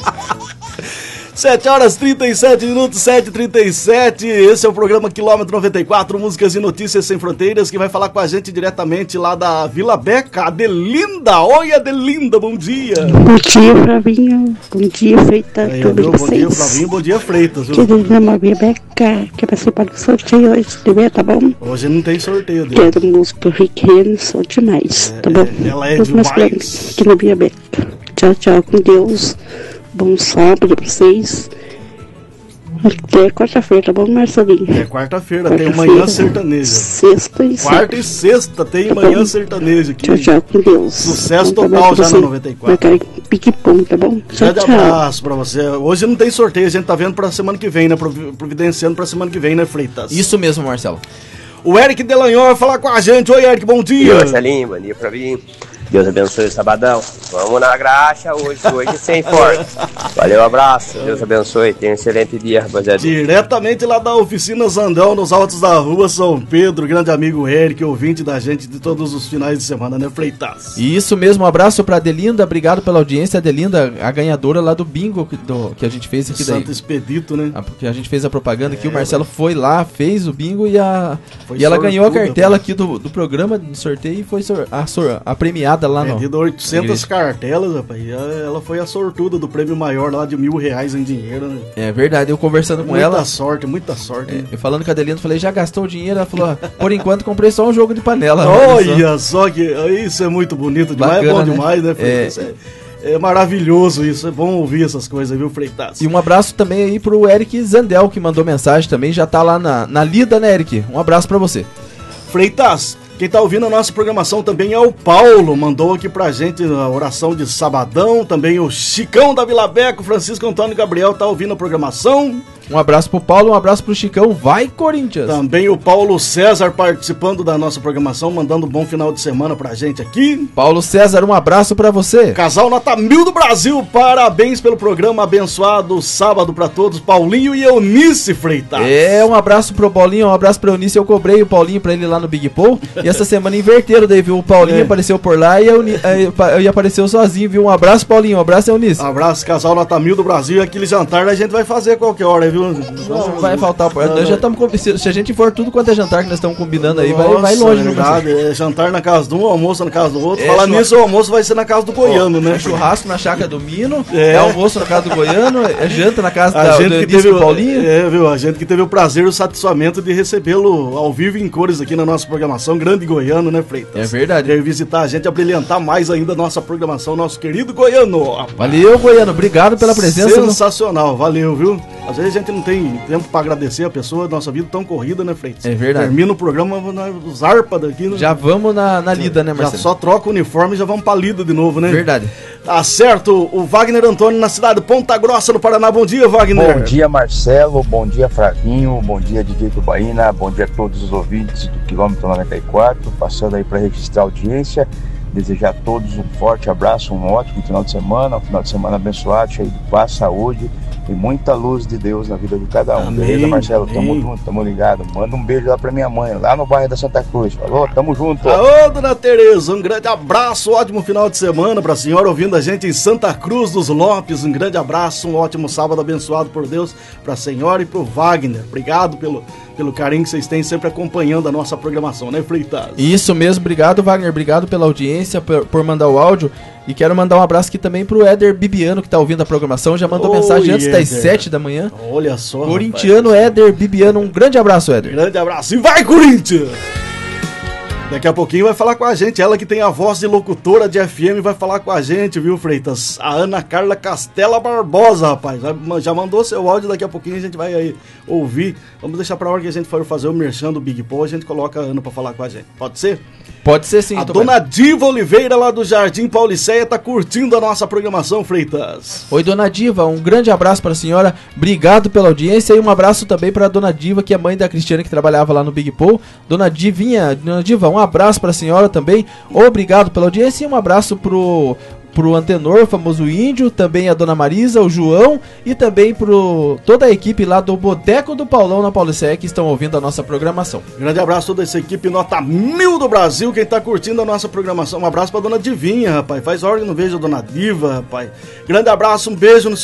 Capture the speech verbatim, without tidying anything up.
sete horas e trinta e sete minutos, sete e trinta e sete. Esse é o programa Quilômetro noventa e quatro, Músicas e Notícias Sem Fronteiras, que vai falar com a gente diretamente lá da Vila Beca, Adelinda. Oi, Adelinda, bom dia. Bom dia, Flavinho. Bom dia, Freitas. Aí, tudo bem, bom dia, Flavinho. Bom dia, Freitas. Querida Maria Beca, quer participar do sorteio hoje, se tiver, tá bom? Hoje não tem sorteio dele. Quero música Rick Renner, só demais, é, tá bom? É, ela é demais. Aqui na Maria Beca. Tchau, tchau, com Deus. Bom sábado pra vocês. Até quarta-feira, tá bom, Marcelinho? É quarta-feira, quarta tem manhã sertaneja. Sexta e Quarta e sexta tem tá manhã bom? sertaneja aqui. Tchau, tchau, com Deus. Sucesso bom, total já na noventa e quatro. Pique-pum, tá bom? Tchau, tchau. Abraço pra você. Hoje não tem sorteio, a gente tá vendo pra semana que vem, né? Providenciando pra semana que vem, né, Freitas? Isso mesmo, Marcelo. O Eric Delanhol vai falar com a gente. Oi, Eric, bom dia. Oi, Marcelinho, bom dia pra mim. Deus abençoe o sabadão. Vamos na graxa hoje, hoje sem forte. Valeu, abraço. Deus abençoe. Tenha um excelente dia, rapaziada. Diretamente lá da oficina Zandão, nos altos da rua São Pedro. Grande amigo Eric, ouvinte da gente de todos os finais de semana, né, Freitas? Isso mesmo, um abraço pra Adelinda. Obrigado pela audiência. Adelinda, a ganhadora lá do bingo do, que a gente fez aqui daí. Santo Expedito, né? Porque a gente fez a propaganda aqui. É, o Marcelo foi lá, fez o bingo e, a, e ela sortuda, ganhou a cartela aqui do, do programa de sorteio e foi sor, a, sor, a premiada lá no... Vendido oitocentas cartelas, rapaz. Ela foi a sortuda do prêmio maior lá de mil reais em dinheiro, né? É verdade, eu conversando com muita ela. Muita sorte, muita sorte. É, né? Eu falando com a Adelina, falei, já gastou o dinheiro? Ela falou, por enquanto comprei só um jogo de panela. Olha só. só que isso é muito bonito demais, bacana, é bom né? demais, né, Freitas? É... É maravilhoso isso, é bom ouvir essas coisas, viu, Freitas? E um abraço também aí pro Eric Zandel, que mandou mensagem também, já tá lá na, na lida, né, Eric? Um abraço pra você. Freitas, quem tá ouvindo a nossa programação também é o Paulo, mandou aqui pra gente a oração de sabadão, também o Chicão da Vila Beca, o Francisco Antônio Gabriel tá ouvindo a programação. Um abraço pro Paulo, um abraço pro Chicão, vai Corinthians! Também o Paulo César participando da nossa programação, mandando um bom final de semana pra gente aqui. Paulo César, um abraço pra você! Casal nota mil do Brasil, parabéns pelo programa, abençoado sábado pra todos, Paulinho e Eunice Freitas. É, um abraço pro Paulinho, um abraço pra Eunice, eu cobrei o Paulinho pra ele lá no Big Paul, e essa semana inverteram, daí viu, o Paulinho é. apareceu por lá e, Euni, e apareceu sozinho, viu, um abraço Paulinho, um abraço Eunice. Um abraço, casal nota mil do Brasil, e aquele jantar a gente vai fazer a qualquer hora, viu? Não vai faltar, não, nós já estamos, se a gente for tudo quanto é jantar que nós estamos combinando aí, Nossa, vai, vai longe, é verdade, é jantar na casa de um, almoço na casa do outro. É, Falar nisso, o almoço vai ser na casa do Goiano, oh, né? É churrasco na chácara do Mino, é, é almoço na casa do Goiano, é janta na casa a da, gente do que teve, do Paulinho. É, viu? A gente que teve o prazer e o satisfamento de recebê-lo ao vivo em cores aqui na nossa programação, grande Goiano, né, Freitas? É verdade. Veio visitar a gente, a brilhantar mais ainda a nossa programação, nosso querido Goiano. Valeu, Goiano, obrado pela presença. Sensacional, no... valeu, viu? Às vezes a gente não tem tempo pra agradecer a pessoa, nossa vida tão corrida, né, Freitas? É verdade. Termina o programa, zarpa daqui. Né? Já vamos na, na lida, né, Marcelo? Já só troca o uniforme e já vamos pra lida de novo, né? Verdade. Tá certo, o Wagner Antônio na cidade de Ponta Grossa, no Paraná. Bom dia, Wagner. Bom dia, Marcelo. Bom dia, Flavinho. Bom dia, D J Tubaína. Bom dia a todos os ouvintes do Quilômetro noventa e quatro. Passando aí para registrar a audiência. Desejar a todos um forte abraço, um ótimo final de semana, um final de semana abençoado, cheio de paz, saúde e muita luz de Deus na vida de cada um. Amém, beleza, Marcelo? amém. Tamo junto, tamo ligado. Manda um beijo lá pra minha mãe, lá no bairro da Santa Cruz. Falou? Tamo junto. Alô, dona Tereza, um grande abraço, ótimo final de semana pra senhora ouvindo a gente em Santa Cruz dos Lopes. Um grande abraço, um ótimo sábado abençoado por Deus pra senhora e pro Wagner. Obrigado pelo, pelo carinho que vocês têm sempre acompanhando a nossa programação, né, Freitas? Isso mesmo, obrigado, Wagner, obrigado pela audiência, por, por mandar o áudio. E quero mandar um abraço aqui também pro Éder Bibiano, que tá ouvindo a programação, já mandou oh, mensagem antes Éder. das sete da manhã. Olha só, corintiano, rapaz. Éder Bibiano, um grande abraço, Éder. Grande abraço, e vai, Corinthians! Daqui a pouquinho vai falar com a gente, ela que tem a voz de locutora de F M vai falar com a gente, viu, Freitas? A Ana Carla Castela Barbosa, rapaz, já mandou seu áudio, daqui a pouquinho a gente vai aí ouvir. Vamos deixar pra hora que a gente for fazer o merchan do Big Paul, a gente coloca a Ana pra falar com a gente, pode ser? Pode ser sim. A dona bem. Diva Oliveira lá do Jardim Pauliceia tá curtindo a nossa programação, Freitas. Oi, dona Diva, um grande abraço para a senhora, obrigado pela audiência e um abraço também para a dona Diva, que é mãe da Cristiane que trabalhava lá no Big Paul. Dona Divinha, dona Diva, um abraço para a senhora também, obrigado pela audiência e um abraço pro... pro Antenor, o famoso índio, também a dona Marisa, o João e também pro toda a equipe lá do Boteco do Paulão na Pauliceia que estão ouvindo a nossa programação. Grande abraço a toda essa equipe nota mil do Brasil, quem tá curtindo a nossa programação. Um abraço pra dona Divinha, rapaz. Faz hora que não vejo a dona Diva, rapaz. Grande abraço, um beijo no